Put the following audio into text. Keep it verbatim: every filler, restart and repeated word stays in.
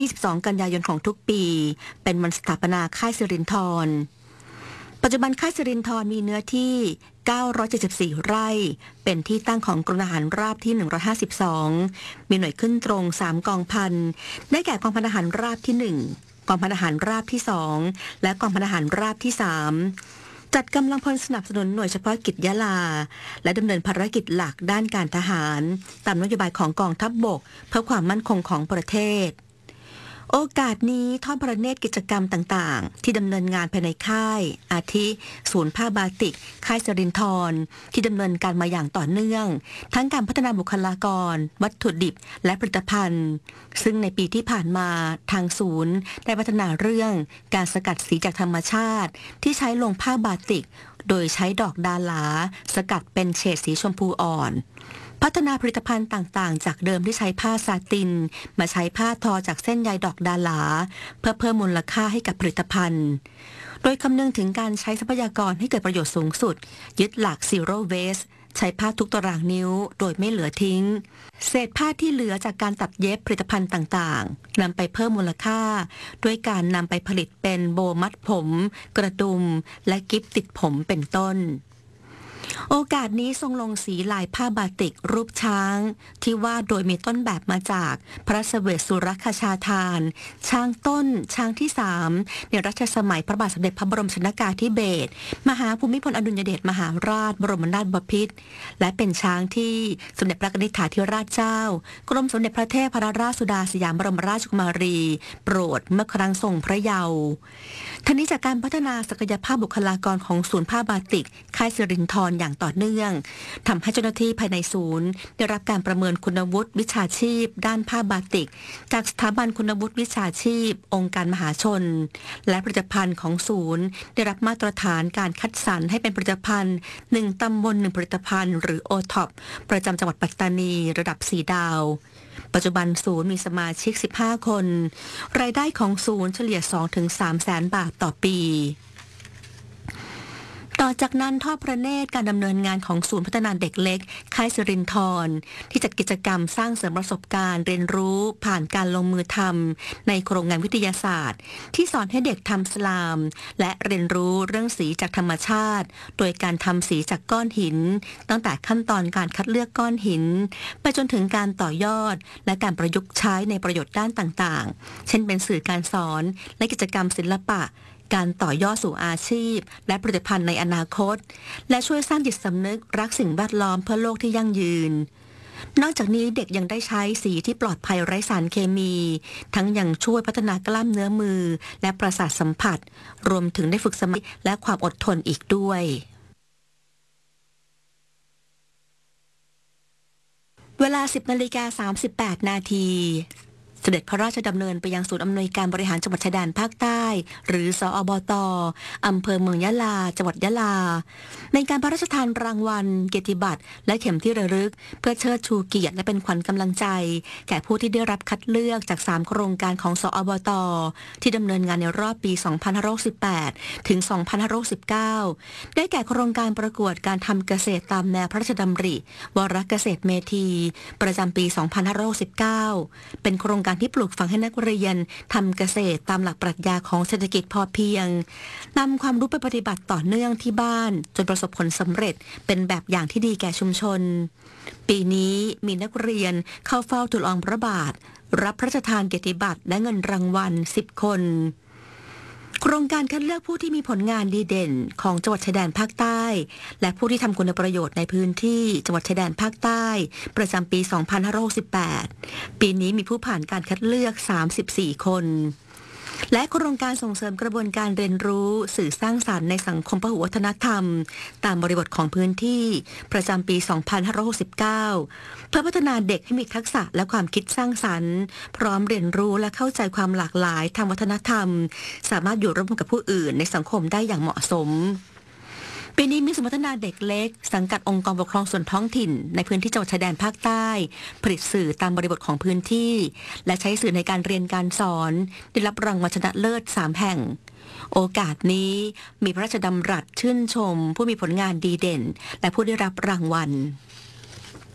ยี่สิบสอง กันยายนของทุกปีเป็นวันสถาปนาค่ายสิรินธรปัจจุบันค่ายสิรินธรมีเนื้อที่ เก้าร้อยเจ็ดสิบสี่ ไร่เป็นที่ตั้งของกรมทหารราบที่ หนึ่งร้อยห้าสิบสอง มีหน่วยขึ้นตรง สาม กองพันได้แก่กองพันทหารราบที่ หนึ่ง กองพันทหารราบที่ สอง และกองพันทหารราบที่ สาม จัดกำลังพลสนับสนุนหน่วยเฉพาะกิจยะลาและดำเนินภารกิจหลักด้านการทหารตามนโยบายของกองทัพบกเพื่อความมั่นคงของประเทศโอกาสนี้ทอดพระเนตรกิจกรรมต่างๆที่ดำเนินงานภายในค่ายอาทิศูนย์ผ้าบาติกค่ายสิรินธรที่ดำเนินการมาอย่างต่อเนื่องทั้งการพัฒนาบุคลากรวัตถุดิบและผลิตภัณฑ์ซึ่งในปีที่ผ่านมาทางศูนย์ได้พัฒนาเรื่องการสกัดสีจากธรรมชาติที่ใช้ลงผ้าบาติกโดยใช้ดอกดาหลาสกัดเป็นเฉดสีชมพูอ่อนพัฒนาผลิตภัณฑ์ต่างๆจากเดิมที่ใช้ผ้าซาตินมาใช้ผ้าทอจากเส้นใยดอกดาหลาเพื่อเพิ่มมูลค่าให้กับผลิตภัณฑ์โดยคำนึงถึงการใช้ทรัพยากรให้เกิดประโยชน์สูงสุดยึดหลัก Zero Waste ใช้ผ้าทุกตารางนิ้วโดยไม่เหลือทิ้งเศษผ้าที่เหลือจากการตัดเย็บผลิตภัณฑ์ต่างๆนำไปเพิ่มมูลค่าด้วยการนำไปผลิตเป็นโบมัดผมกระดุมและกิ๊บติดผมเป็นต้นโอกาสนี้ทรงลงสีลายผ้าบาติกรูปช้างที่วาดโดยมีต้นแบบมาจากพระเสวสสุรคชาทานช้างต้นช้างที่สามในรัชสมัยพระบาทสมเด็จพระบรมชนกาธิเบศรมหาภูมิพลอดุลยเดชมหาราชบรมนาถบพิตรและเป็นช้างที่สมเด็จพระนิธิถาธิราชเจ้ากรมสมเด็จพระเทพรัตนราชสุดาสยามบรมราชกุมารีโปรดเมื่อครั้งทรงพระเยาว์ทั้งนี้จากการพัฒนาศักยภาพบุคลากรของศูนย์ผ้าบาติกค่ายสิรินธรอย่างต่อเนื่องทำให้เจ้าหน้าที่ภายในศูนย์ได้รับการประเมินคุณวุฒิวิชาชีพด้านผ้าบาติกจากสถาบันคุณวุฒิวิชาชีพองค์การมหาชนและผลิตภัณฑ์ของศูนย์ได้รับมาตรฐานการคัดสรรให้เป็นผลิตภัณฑ์หนึ่งตำบลหนึ่งผลิตภัณฑ์หรือ โอ ท็อป ประจำจังหวัดปัตตานีระดับสี่ดาวปัจจุบันศูนย์มีสมาชิกสิบห้าคนรายได้ของศูนย์เฉลี่ย สองถึงสาม แสนบาทต่อปีต่อจากนั้นทอดพระเนตรการดำเนินงานของศูนย์พัฒนาเด็กเล็กค่ายสิรินธรที่จัดกิจกรรมสร้างเสริมประสบการณ์เรียนรู้ผ่านการลงมือทำในโครงงานวิทยาศาสตร์ที่สอนให้เด็กทำสลามและเรียนรู้เรื่องสีจากธรรมชาติโดยการทำสีจากก้อนหินตั้งแต่ขั้นตอนการคัดเลือกก้อนหินไปจนถึงการต่อยอดและการประยุกต์ใช้ในประโยชน์ด้านต่างๆเช่นเป็นสื่อการสอนและกิจกรรมศิลปะการต่อยอดสู่อาชีพและผลิตภัณฑ์ในอนาคตและช่วยสร้างจิตสำนึกรักสิ่งแวดล้อมเพื่อโลกที่ยั่งยืนนอกจากนี้เด็กยังได้ใช้สีที่ปลอดภัยไร้สารเคมีทั้งยังช่วยพัฒนากล้ามเนื้อมือและประสาทสัมผัสรวมถึงได้ฝึกสมาธิและความอดทนอีกด้วยเวลา สิบนาฬิกาสามสิบแปดนาทีเสด็จพระราชดำเนินไปยังศูนย์อำนวยการบริหารจังหวัดชายแดนภาคใต้หรือสอบต.อำเภอเมืองยะลาจังหวัดยะลาในการพระราชทานรางวัลเกียรติบัตรและเข็มที่ระลึกเพื่อเชิดชูเกียรติและเป็นขวัญกำลังใจแก่ผู้ที่ได้รับคัดเลือกจากสามโครงการของสอบต.ที่ดำเนินงานในรอบปี สองพันห้าร้อยสิบแปด ถึง สองพันห้าร้อยสิบเก้า ได้แก่โครงการประกวดการทำเกษตรตามแนวพระราชดำริวรเกษตรเมธีประจำปี สองพันห้าร้อยสิบเก้า เป็นโครงการที่ปลูกฝังให้นักเรียนทำเกษตรตามหลักปรัชญาของเศรษฐกิจพอเพียงนำความรู้ไปปฏิบัติต่อเนื่องที่บ้านจนประสบผลสำเร็จเป็นแบบอย่างที่ดีแก่ชุมชนปีนี้มีนักเรียนเข้าเฝ้าทูลละอองพระบาทรับพระราชทานเกียรติบัตรและเงินรางวัลสิบคนโครงการคัดเลือกผู้ที่มีผลงานดีเด่นของจังหวัดชายแดนภาคใต้และผู้ที่ทำคุณประโยชน์ในพื้นที่จังหวัดชายแดนภาคใต้ประจำปี สองพันห้าร้อยสิบแปด ปีนี้มีผู้ผ่านการคัดเลือก สามสิบสี่ คนและโครงการส่งเสริมกระบวนการเรียนรู้สื่อสร้างสรรค์ในสังคมพหุวัฒนธรรมตามบริบทของพื้นที่ประจำปี สองพันห้าร้อยหกสิบเก้า เพื่อพัฒนาเด็กให้มีทักษะและความคิดสร้างสรรค์พร้อมเรียนรู้และเข้าใจความหลากหลายทางวัฒนธรรมสามารถอยู่ร่วมกับผู้อื่นในสังคมได้อย่างเหมาะสมปีนี้มีศูนย์พัฒนาเด็กเล็กสังกัดองค์กรปกครองส่วนท้องถิ่นในพื้นที่จังหวัดชายแดนภาคใต้ผลิตสื่อตามบริบทของพื้นที่และใช้สื่อในการเรียนการสอนได้รับรางวัลชนะเลิศสามแห่งโอกาสนี้มีพระราชดำรัสชื่นชมผู้มีผลงานดีเด่นและผู้ได้รับรางวัล